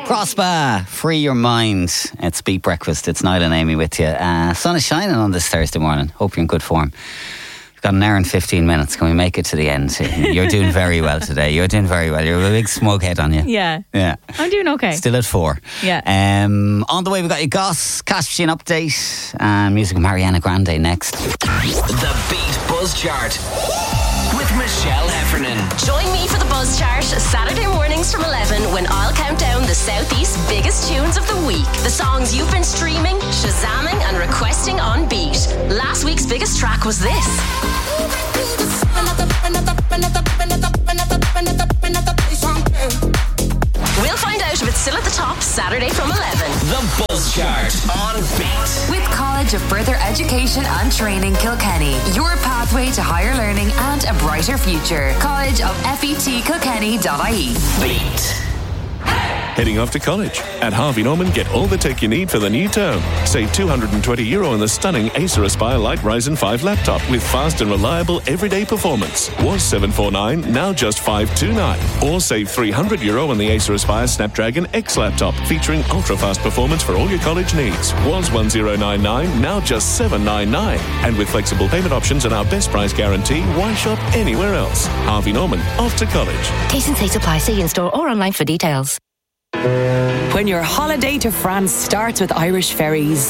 Prosper, free your mind. It's Beat Breakfast. It's Niall and Amy with you. Sun is shining on this Thursday morning. Hope you're in good form. We've got an hour and 15 minutes. Can we make it to the end? You're doing very well today. You're doing very well. You're a big smug head on you. Yeah. I'm doing okay. Still at 4. Yeah. On the way, we've got your Goss Cash Machine update and music of Mariana Grande next. The Beat Buzz Chart with Michelle Heffernan. Join me for the Buzz Chart Saturday mornings from 11 when I'll count down the Southeast's biggest tunes of the week. The songs you've been streaming, shazamming and requesting on Beat. Last week's biggest track was this. We'll find out if it's still at the top Saturday from 11. The Buzz Chart on Beat. With College of Further Education and Training Kilkenny, your pathway to higher learning and a brighter future. College of FETKilkenny.ie. Beat. Heading off to college. At Harvey Norman, get all the tech you need for the new term. Save €220 on the stunning Acer Aspire Light Ryzen 5 laptop with fast and reliable everyday performance. Was $749, now just $529. Or save €300 on the Acer Aspire Snapdragon X laptop featuring ultra-fast performance for all your college needs. Was $1099, now just $799. And with flexible payment options and our best price guarantee, why shop anywhere else? Harvey Norman, off to college. T&Cs apply. See in store or online for details. When your holiday to France starts with Irish Ferries,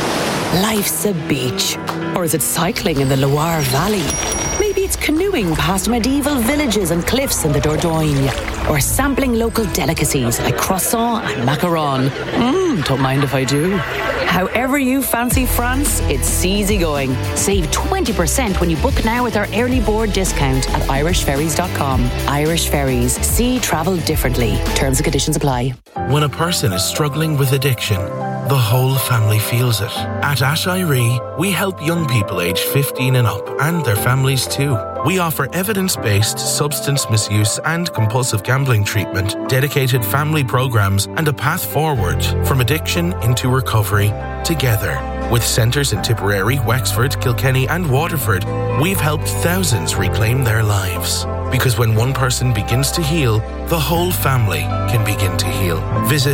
life's a beach. Or is it cycling in the Loire Valley? Maybe it's canoeing past medieval villages and cliffs in the Dordogne. Or sampling local delicacies like croissant and macaron. Don't mind if I do. However you fancy France, it's easy going. Save 20% when you book now with our early board discount at irishferries.com. Irish Ferries. See travel differently. Terms and conditions apply. When a person is struggling with addiction, the whole family feels it. At Ashiree, we help young people aged 15 and up and their families too. We offer evidence-based substance misuse and compulsive gambling treatment, dedicated family programs, and a path forward from addiction into recovery together. With centres in Tipperary, Wexford, Kilkenny and Waterford, we've helped thousands reclaim their lives. Because when one person begins to heal, the whole family can begin to heal. Visit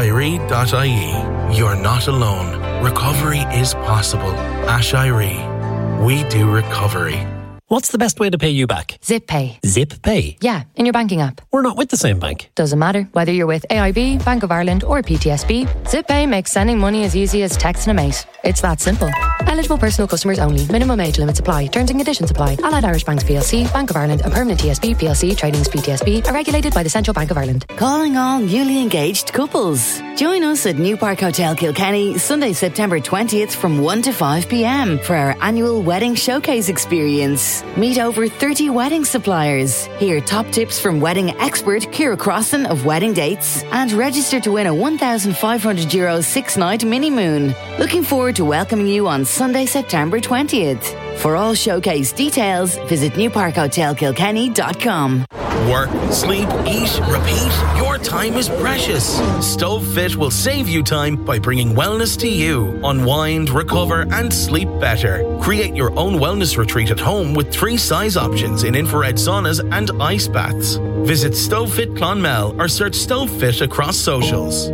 ashiree.ie. You're not alone. Recovery is possible. Ashiree. We do recovery. What's the best way to pay you back? Zip Pay. Zip Pay? Yeah, in your banking app. We're not with the same bank. Doesn't matter. Whether you're with AIB, Bank of Ireland or PTSB, Zip Pay makes sending money as easy as texting a mate. It's that simple. Eligible personal customers only. Minimum age limits apply. Terms and conditions apply. Allied Irish Banks PLC, Bank of Ireland, a permanent TSB PLC, trading as PTSB, are regulated by the Central Bank of Ireland. Calling all newly engaged couples. Join us at New Park Hotel Kilkenny, Sunday, September 20th from 1 to 5 p.m. for our annual wedding showcase experience. Meet over 30 wedding suppliers. Hear top tips from wedding expert Ciara Crossan of Wedding Dates and register to win a €1,500 6-night mini moon. Looking forward to welcoming you on Sunday, September 20th. For all showcase details, visit newparkhotelkilkenny.com. Work, sleep, eat, repeat. Your time is precious. StoveFit will save you time by bringing wellness to you. Unwind, recover and sleep better. Create your own wellness retreat at home with 3 size options in infrared saunas and ice baths. Visit StoveFit Clonmel or search StoveFit across socials.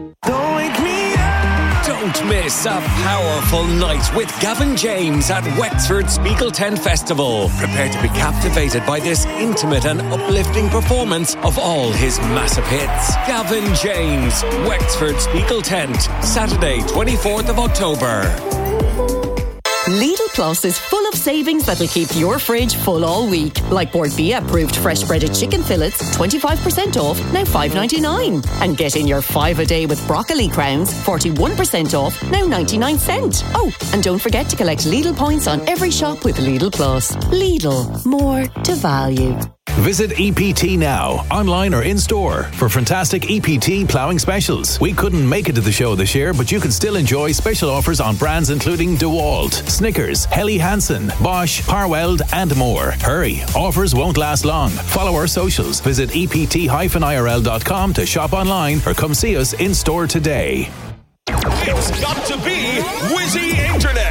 Don't miss a powerful night with Gavin James at Wexford Spiegel Tent Festival. Prepare to be captivated by this intimate and uplifting performance of all his massive hits. Gavin James, Wexford Spiegel Tent, Saturday 24th of October. Lidl Plus is full of savings that'll keep your fridge full all week. Like Bord Bia approved fresh breaded chicken fillets, 25% off, now $5.99. And get in your 5 a day with broccoli crowns, 41% off, now 99 cents. Oh, and don't forget to collect Lidl points on every shop with Lidl Plus. Lidl, more to value. Visit EPT now, online or in store, for fantastic EPT ploughing specials. We couldn't make it to the show this year, but you can still enjoy special offers on brands including DeWalt, Snickers, Helly Hansen, Bosch, Parweld and more. Hurry, offers won't last long. Follow our socials. Visit ept-irl.com to shop online or come see us in store today. It's got to be Whizzy Internet.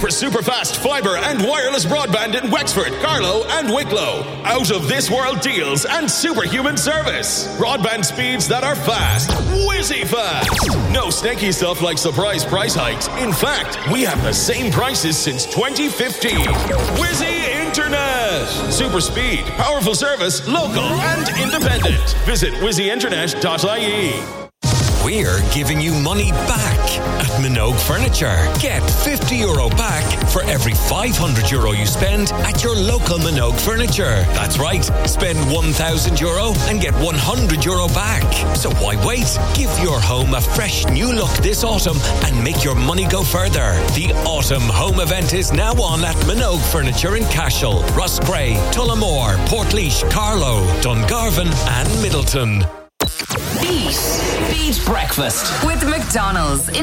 for super fast fibre and wireless broadband in Wexford, Carlow and Wicklow. Out of this world deals and superhuman service. Broadband speeds that are fast. Whizzy fast. No snaky stuff like surprise price hikes. In fact, we have the same prices since 2015. Whizzy Internet. Super speed, powerful service, local and independent. Visit whizzyinternet.ie. We're giving you money back at Minogue Furniture. Get €50 back for every €500 you spend at your local Minogue Furniture. That's right, spend €1,000 and get €100 back. So why wait? Give your home a fresh new look this autumn and make your money go further. The Autumn Home Event is now on at Minogue Furniture in Cashel, Rosscray, Tullamore, Portlaoise, Carlow, Dungarvan and Middleton. Beat Breakfast with McDonald's.